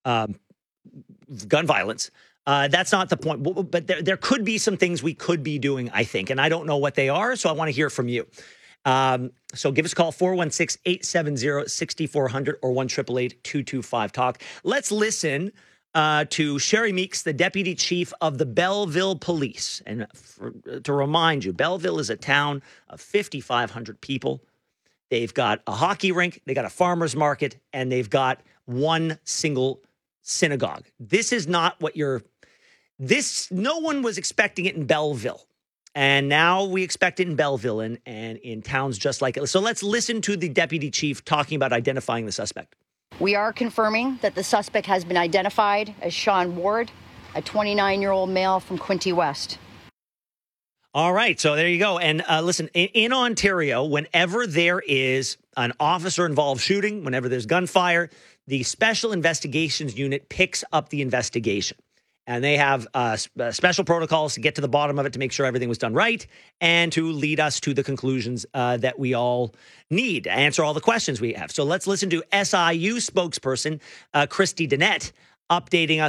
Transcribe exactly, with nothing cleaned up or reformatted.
um, gun violence. Uh, that's not the point. But there, there could be some things we could be doing, I think. And I don't know what they are, so I want to hear from you. Um, so give us a call, four one six, eight seven zero, six four zero zero or one eight eight eight, two two five, talk. Let's listen uh, to Sherry Meeks, the deputy chief of the Belleville Police. And for, to remind you, Belleville is a town of fifty-five hundred people. They've got a hockey rink, they got a farmer's market, and they've got one single synagogue. This is not what you're, this, no one was expecting it in Belleville. And now we expect it in Belleville and, and in towns just like it. So let's listen to the deputy chief talking about identifying the suspect. We are confirming that the suspect has been identified as Sean Ward, a twenty-nine-year-old male from Quinte West. All right, so there you go. And uh, listen, in, in Ontario, whenever there is an officer-involved shooting, whenever there's gunfire, the Special Investigations Unit picks up the investigation. And they have uh, uh, special protocols to get to the bottom of it, to make sure everything was done right, and to lead us to the conclusions uh, that we all need, answer all the questions we have. So let's listen to S I U spokesperson uh, Christy Dennett updating us